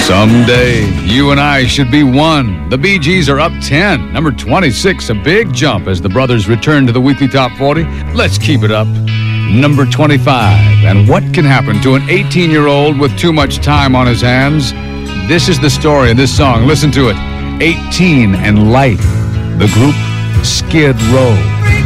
Someday, you and I should be one. The Bee Gees are up 10. Number 26, a big jump as the brothers return to the weekly top 40. Let's keep it up. Number 25, and what can happen to an 18-year-old with too much time on his hands? This is the story of this song. Listen to it. 18 and Life. The group Skid Row.